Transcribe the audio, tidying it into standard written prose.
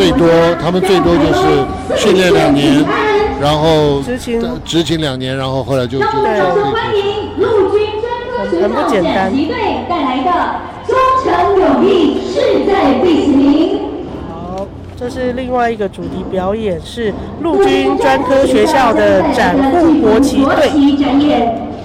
他们最多就是训练2年，然后执勤2年，然后后来就可以退休。很不简单。 旗队带来的忠诚勇毅，势在必行。 好，这是另外一个主题表演，是陆军专科学校的展护国旗队。